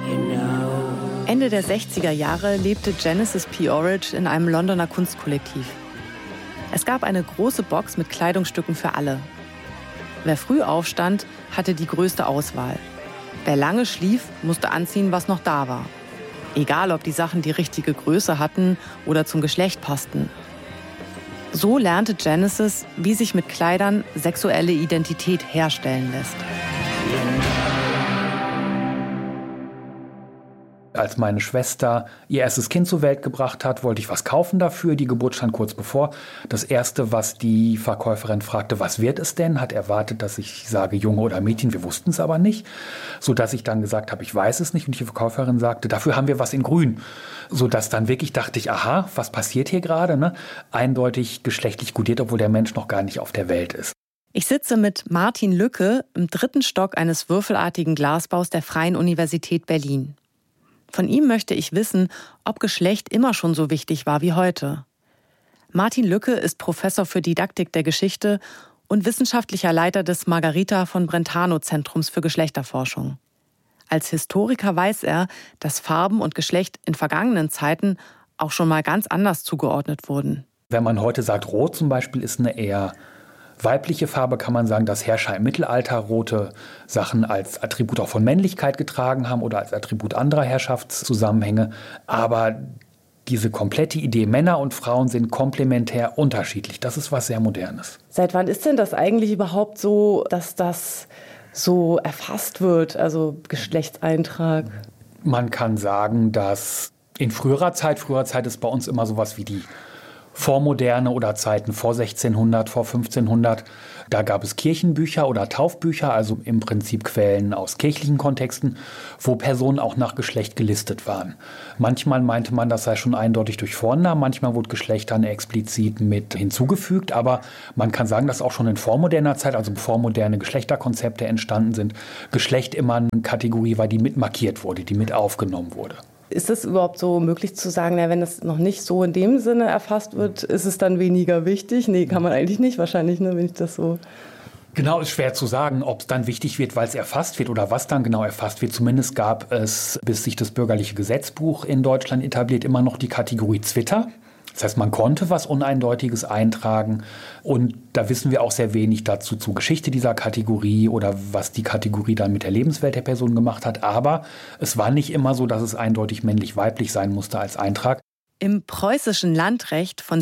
Ende der 60er Jahre lebte Genesis P. Orridge in einem Londoner Kunstkollektiv. Es gab eine große Box mit Kleidungsstücken für alle. Wer früh aufstand, hatte die größte Auswahl. Wer lange schlief, musste anziehen, was noch da war. Egal, ob die Sachen die richtige Größe hatten oder zum Geschlecht passten. So lernte Genesis, wie sich mit Kleidern sexuelle Identität herstellen lässt. Als meine Schwester ihr erstes Kind zur Welt gebracht hat, wollte ich was kaufen dafür. Die Geburt stand kurz bevor. Das Erste, was die Verkäuferin fragte, was wird es denn, hat erwartet, dass ich sage Junge oder Mädchen. Wir wussten es aber nicht, sodass ich dann gesagt habe, ich weiß es nicht. Und die Verkäuferin sagte, dafür haben wir was in Grün. Sodass dann wirklich dachte ich, aha, was passiert hier gerade? Ne? Eindeutig geschlechtlich kodiert, obwohl der Mensch noch gar nicht auf der Welt ist. Ich sitze mit Martin Lücke im 3. Stock eines würfelartigen Glasbaus der Freien Universität Berlin. Von ihm möchte ich wissen, ob Geschlecht immer schon so wichtig war wie heute. Martin Lücke ist Professor für Didaktik der Geschichte und wissenschaftlicher Leiter des Margarita von Brentano Zentrums für Geschlechterforschung. Als Historiker weiß er, dass Farben und Geschlecht in vergangenen Zeiten auch schon mal ganz anders zugeordnet wurden. Wenn man heute sagt, Rot zum Beispiel ist eine eher weibliche Farbe, kann man sagen, dass Herrscher im Mittelalter rote Sachen als Attribut auch von Männlichkeit getragen haben oder als Attribut anderer Herrschaftszusammenhänge. Aber diese komplette Idee, Männer und Frauen sind komplementär unterschiedlich, das ist was sehr Modernes. Seit wann ist denn das eigentlich überhaupt so, dass das so erfasst wird, also Geschlechtseintrag? Man kann sagen, dass in früherer Zeit ist bei uns immer sowas wie die Vormoderne oder Zeiten vor 1600, vor 1500. Da gab es Kirchenbücher oder Taufbücher, also im Prinzip Quellen aus kirchlichen Kontexten, wo Personen auch nach Geschlecht gelistet waren. Manchmal meinte man, das sei schon eindeutig durch Vornamen, manchmal wurde Geschlecht dann explizit mit hinzugefügt, aber man kann sagen, dass auch schon in vormoderner Zeit, also bevor moderne Geschlechterkonzepte entstanden sind, Geschlecht immer eine Kategorie war, die mit markiert wurde, die mit aufgenommen wurde. Ist es überhaupt so möglich zu sagen, wenn es noch nicht so in dem Sinne erfasst wird, ist es dann weniger wichtig? Nee, kann man eigentlich nicht wahrscheinlich, ne, wenn ich das so... Genau, ist schwer zu sagen, ob es dann wichtig wird, weil es erfasst wird oder was dann genau erfasst wird. Zumindest gab es, bis sich das bürgerliche Gesetzbuch in Deutschland etabliert, immer noch die Kategorie Zwitter. Das heißt, man konnte was Uneindeutiges eintragen und da wissen wir auch sehr wenig dazu zur Geschichte dieser Kategorie oder was die Kategorie dann mit der Lebenswelt der Person gemacht hat. Aber es war nicht immer so, dass es eindeutig männlich-weiblich sein musste als Eintrag. Im preußischen Landrecht von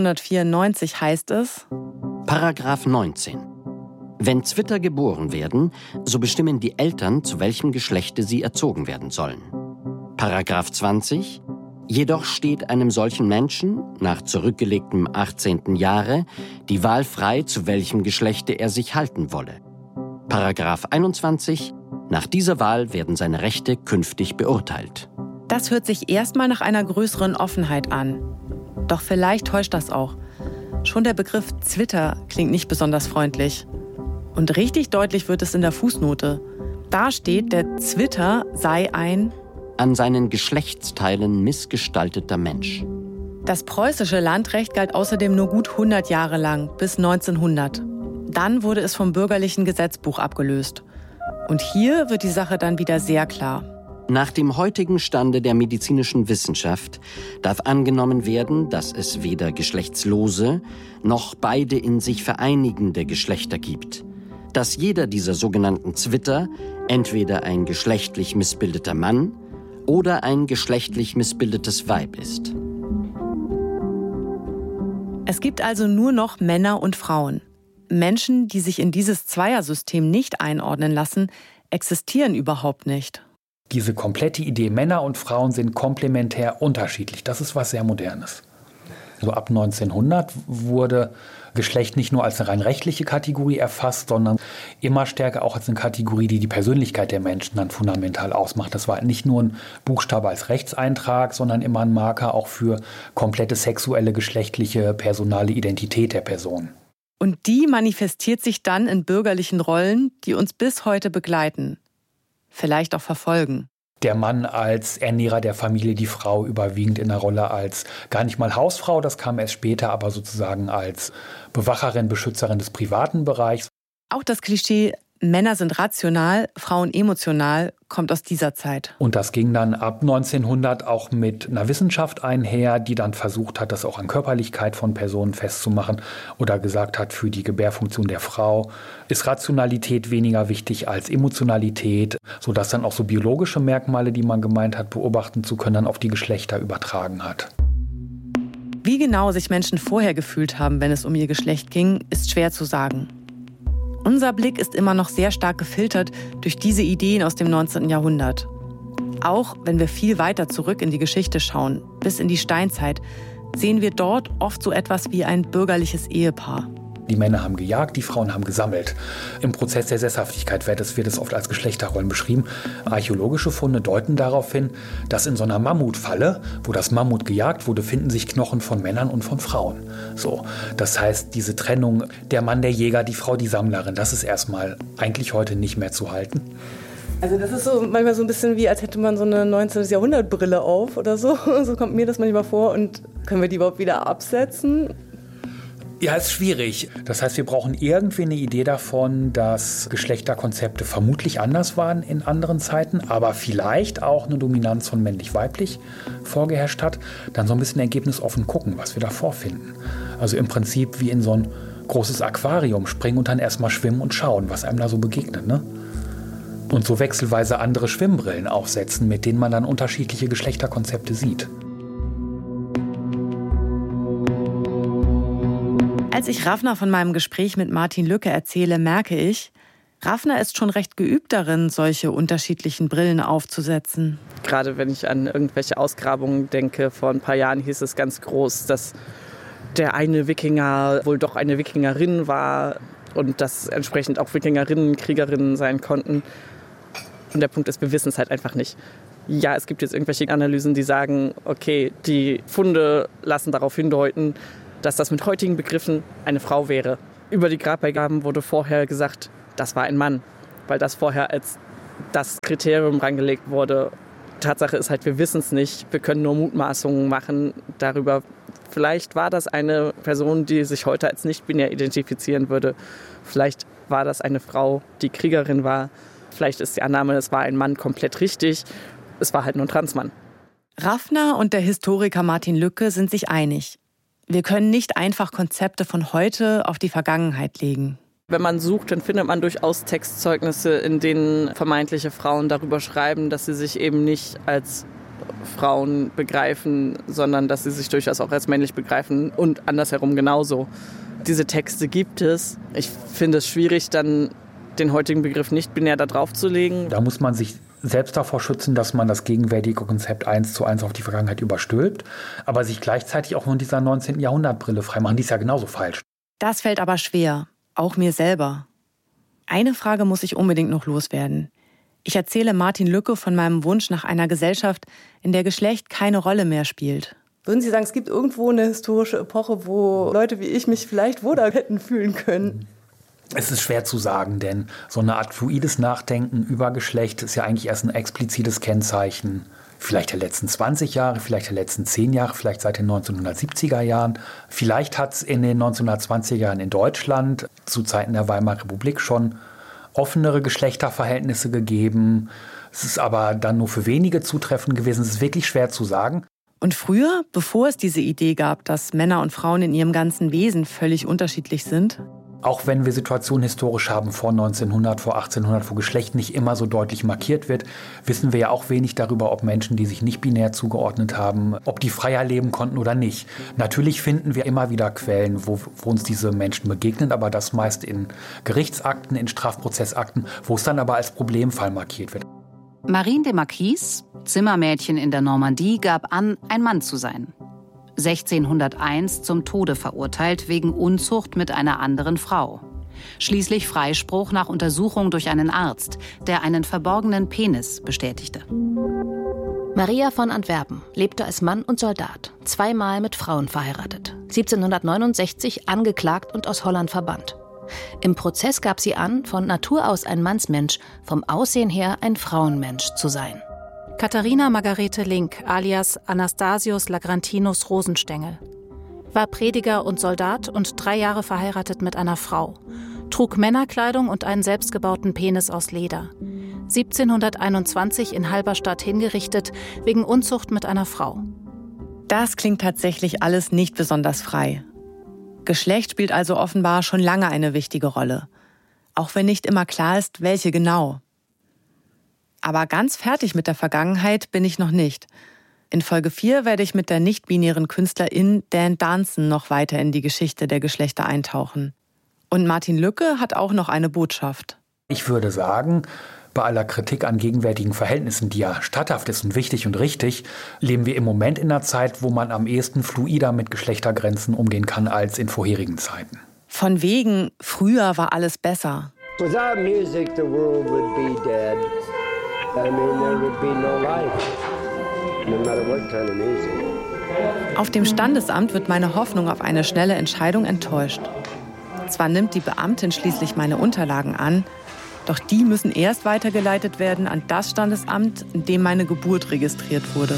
1794 heißt es: Paragraph 19. Wenn Zwitter geboren werden, so bestimmen die Eltern, zu welchem Geschlechte sie erzogen werden sollen. Paragraph 20. Jedoch steht einem solchen Menschen, nach zurückgelegtem 18. Jahre, die Wahl frei, zu welchem Geschlechte er sich halten wolle. Paragraph 21. Nach dieser Wahl werden seine Rechte künftig beurteilt. Das hört sich erstmal nach einer größeren Offenheit an. Doch vielleicht täuscht das auch. Schon der Begriff Zwitter klingt nicht besonders freundlich. Und richtig deutlich wird es in der Fußnote. Da steht, der Zwitter sei ein an seinen Geschlechtsteilen missgestalteter Mensch. Das preußische Landrecht galt außerdem nur gut 100 Jahre lang, bis 1900. Dann wurde es vom bürgerlichen Gesetzbuch abgelöst. Und hier wird die Sache dann wieder sehr klar. Nach dem heutigen Stande der medizinischen Wissenschaft darf angenommen werden, dass es weder geschlechtslose noch beide in sich vereinigende Geschlechter gibt. Dass jeder dieser sogenannten Zwitter entweder ein geschlechtlich missbildeter Mann oder ein geschlechtlich missbildetes Weib ist. Es gibt also nur noch Männer und Frauen. Menschen, die sich in dieses Zweiersystem nicht einordnen lassen, existieren überhaupt nicht. Diese komplette Idee, Männer und Frauen sind komplementär unterschiedlich, das ist was sehr Modernes. So ab 1900 wurde Geschlecht nicht nur als eine rein rechtliche Kategorie erfasst, sondern immer stärker auch als eine Kategorie, die die Persönlichkeit der Menschen dann fundamental ausmacht. Das war nicht nur ein Buchstabe als Rechtseintrag, sondern immer ein Marker auch für komplette sexuelle, geschlechtliche, personale Identität der Person. Und die manifestiert sich dann in bürgerlichen Rollen, die uns bis heute begleiten. Vielleicht auch verfolgen. Der Mann als Ernährer der Familie, die Frau überwiegend in der Rolle als gar nicht mal Hausfrau, das kam erst später, aber sozusagen als Bewacherin, Beschützerin des privaten Bereichs. Auch das Klischee Männer sind rational, Frauen emotional, kommt aus dieser Zeit. Und das ging dann ab 1900 auch mit einer Wissenschaft einher, die dann versucht hat, das auch an Körperlichkeit von Personen festzumachen oder gesagt hat, für die Gebärfunktion der Frau ist Rationalität weniger wichtig als Emotionalität, sodass dann auch so biologische Merkmale, die man gemeint hat, beobachten zu können, dann auf die Geschlechter übertragen hat. Wie genau sich Menschen vorher gefühlt haben, wenn es um ihr Geschlecht ging, ist schwer zu sagen. Unser Blick ist immer noch sehr stark gefiltert durch diese Ideen aus dem 19. Jahrhundert. Auch wenn wir viel weiter zurück in die Geschichte schauen, bis in die Steinzeit, sehen wir dort oft so etwas wie ein bürgerliches Ehepaar. Die Männer haben gejagt, die Frauen haben gesammelt. Im Prozess der Sesshaftigkeit wird es oft als Geschlechterrollen beschrieben. Archäologische Funde deuten darauf hin, dass in so einer Mammutfalle, wo das Mammut gejagt wurde, finden sich Knochen von Männern und von Frauen. So, das heißt, diese Trennung, der Mann der Jäger, die Frau die Sammlerin, das ist erstmal eigentlich heute nicht mehr zu halten. Also das ist so manchmal so ein bisschen wie, als hätte man so eine 19. Jahrhundert-Brille auf oder so. So kommt mir das manchmal vor. Und können wir die überhaupt wieder absetzen? Ja, ist schwierig. Das heißt, wir brauchen irgendwie eine Idee davon, dass Geschlechterkonzepte vermutlich anders waren in anderen Zeiten, aber vielleicht auch eine Dominanz von männlich-weiblich vorgeherrscht hat. Dann so ein bisschen ergebnisoffen gucken, was wir da vorfinden. Also im Prinzip wie in so ein großes Aquarium springen und dann erstmal schwimmen und schauen, was einem da so begegnet, ne? Und so wechselweise andere Schwimmbrillen aufsetzen, mit denen man dann unterschiedliche Geschlechterkonzepte sieht. Als ich Ravna von meinem Gespräch mit Martin Lücke erzähle, merke ich, Ravna ist schon recht geübt darin, solche unterschiedlichen Brillen aufzusetzen. Gerade wenn ich an irgendwelche Ausgrabungen denke, vor ein paar Jahren hieß es ganz groß, dass der eine Wikinger wohl doch eine Wikingerin war und dass entsprechend auch Wikingerinnen Kriegerinnen sein konnten. Und der Punkt ist, wir wissen es halt einfach nicht. Ja, es gibt jetzt irgendwelche Analysen, die sagen, okay, die Funde lassen darauf hindeuten, dass das mit heutigen Begriffen eine Frau wäre. Über die Grabbeigaben wurde vorher gesagt, das war ein Mann, weil das vorher als das Kriterium rangelegt wurde. Tatsache ist halt, wir wissen es nicht. Wir können nur Mutmaßungen machen darüber. Vielleicht war das eine Person, die sich heute als nicht-binär identifizieren würde. Vielleicht war das eine Frau, die Kriegerin war. Vielleicht ist die Annahme, es war ein Mann, komplett richtig. Es war halt nur ein Transmann. Ravna und der Historiker Martin Lücke sind sich einig. Wir können nicht einfach Konzepte von heute auf die Vergangenheit legen. Wenn man sucht, dann findet man durchaus Textzeugnisse, in denen vermeintliche Frauen darüber schreiben, dass sie sich eben nicht als Frauen begreifen, sondern dass sie sich durchaus auch als männlich begreifen und andersherum genauso. Diese Texte gibt es. Ich finde es schwierig, dann den heutigen Begriff nicht-binär da drauf zu legen. Da muss man sich selbst davor schützen, dass man das gegenwärtige Konzept 1:1 auf die Vergangenheit überstülpt, aber sich gleichzeitig auch von dieser 19. Jahrhundertbrille freimachen. Die ist ja genauso falsch. Das fällt aber schwer, auch mir selber. Eine Frage muss ich unbedingt noch loswerden. Ich erzähle Martin Lücke von meinem Wunsch nach einer Gesellschaft, in der Geschlecht keine Rolle mehr spielt. Würden Sie sagen, es gibt irgendwo eine historische Epoche, wo Leute wie ich mich vielleicht wohler hätten fühlen können? Es ist schwer zu sagen, denn so eine Art fluides Nachdenken über Geschlecht ist ja eigentlich erst ein explizites Kennzeichen vielleicht der letzten 20 Jahre, vielleicht der letzten 10 Jahre, vielleicht seit den 1970er Jahren. Vielleicht hat es in den 1920er Jahren in Deutschland zu Zeiten der Weimarer Republik schon offenere Geschlechterverhältnisse gegeben. Es ist aber dann nur für wenige zutreffend gewesen. Es ist wirklich schwer zu sagen. Und früher, bevor es diese Idee gab, dass Männer und Frauen in ihrem ganzen Wesen völlig unterschiedlich sind? Auch wenn wir Situationen historisch haben vor 1900, vor 1800, wo Geschlecht nicht immer so deutlich markiert wird, wissen wir ja auch wenig darüber, ob Menschen, die sich nicht binär zugeordnet haben, ob die freier leben konnten oder nicht. Natürlich finden wir immer wieder Quellen, wo uns diese Menschen begegnen, aber das meist in Gerichtsakten, in Strafprozessakten, wo es dann aber als Problemfall markiert wird. Marine de Marquis, Zimmermädchen in der Normandie, gab an, ein Mann zu sein. 1601 zum Tode verurteilt wegen Unzucht mit einer anderen Frau. Schließlich Freispruch nach Untersuchung durch einen Arzt, der einen verborgenen Penis bestätigte. Maria von Antwerpen lebte als Mann und Soldat, zweimal mit Frauen verheiratet. 1769 angeklagt und aus Holland verbannt. Im Prozess gab sie an, von Natur aus ein Mannsmensch, vom Aussehen her ein Frauenmensch zu sein. Katharina Margarete Link, alias Anastasius Lagrantinus Rosenstengel, war Prediger und Soldat und 3 Jahre verheiratet mit einer Frau. trug Männerkleidung und einen selbstgebauten Penis aus Leder. 1721 in Halberstadt hingerichtet wegen Unzucht mit einer Frau. Das klingt tatsächlich alles nicht besonders frei. Geschlecht spielt also offenbar schon lange eine wichtige Rolle. Auch wenn nicht immer klar ist, welche genau. Aber ganz fertig mit der Vergangenheit bin ich noch nicht. In Folge 4 werde ich mit der nicht-binären Künstlerin Dan Danson noch weiter in die Geschichte der Geschlechter eintauchen. Und Martin Lücke hat auch noch eine Botschaft. Ich würde sagen, bei aller Kritik an gegenwärtigen Verhältnissen, die ja statthaft ist und wichtig und richtig, leben wir im Moment in einer Zeit, wo man am ehesten fluider mit Geschlechtergrenzen umgehen kann als in vorherigen Zeiten. Von wegen, früher war alles besser. Without music, the world would be dead. I mean, there would be no life, no matter what kind of music. Auf dem Standesamt wird meine Hoffnung auf eine schnelle Entscheidung enttäuscht. Zwar nimmt die Beamtin schließlich meine Unterlagen an, doch die müssen erst weitergeleitet werden an das Standesamt, in dem meine Geburt registriert wurde.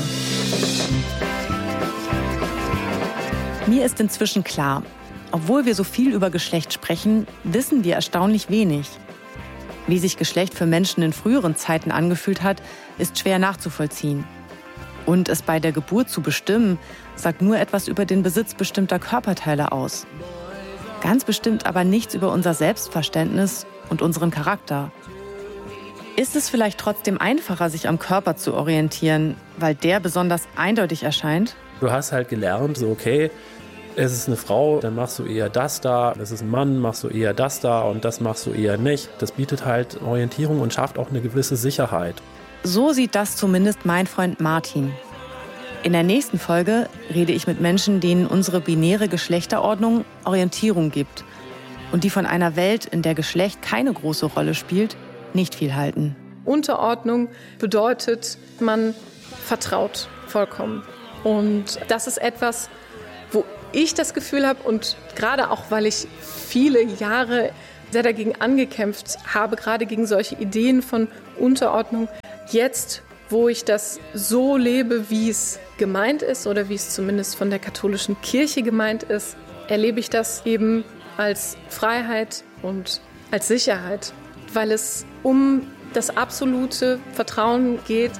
Mir ist inzwischen klar, obwohl wir so viel über Geschlecht sprechen, wissen wir erstaunlich wenig. Wie sich Geschlecht für Menschen in früheren Zeiten angefühlt hat, ist schwer nachzuvollziehen. Und es bei der Geburt zu bestimmen, sagt nur etwas über den Besitz bestimmter Körperteile aus. Ganz bestimmt aber nichts über unser Selbstverständnis und unseren Charakter. Ist es vielleicht trotzdem einfacher, sich am Körper zu orientieren, weil der besonders eindeutig erscheint? Du hast halt gelernt, so okay, es ist eine Frau, dann machst du eher das da, es ist ein Mann, machst du eher das da und das machst du eher nicht. Das bietet halt Orientierung und schafft auch eine gewisse Sicherheit. So sieht das zumindest mein Freund Martin. In der nächsten Folge rede ich mit Menschen, denen unsere binäre Geschlechterordnung Orientierung gibt und die von einer Welt, in der Geschlecht keine große Rolle spielt, nicht viel halten. Unterordnung bedeutet, man vertraut vollkommen. Und das ist etwas, wo ich das Gefühl habe, und gerade auch, weil ich viele Jahre sehr dagegen angekämpft habe, gerade gegen solche Ideen von Unterordnung, jetzt, wo ich das so lebe, wie es gemeint ist oder wie es zumindest von der katholischen Kirche gemeint ist, erlebe ich das eben als Freiheit und als Sicherheit, weil es um das absolute Vertrauen geht.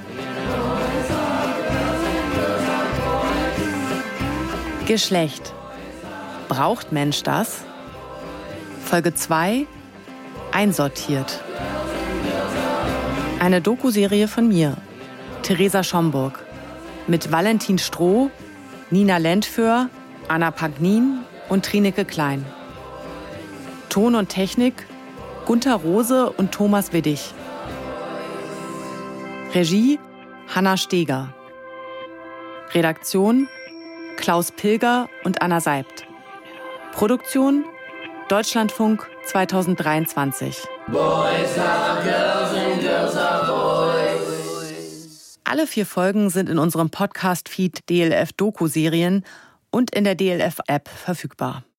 Geschlecht. Braucht Mensch das? Folge 2: Einsortiert. Eine Doku-Serie von mir, Theresa Schomburg, mit Valentin Stroh, Nina Lentföhr, Anna Pagnin und Trineke Klein. Ton und Technik Gunther Rose und Thomas Widdig. Regie Hanna Steger. Redaktion Klaus Pilger und Anna Seibt. Produktion Deutschlandfunk 2023. Boys are girls and girls are boys. Alle 4 Folgen sind in unserem Podcast-Feed DLF Doku-Serien und in der DLF-App verfügbar.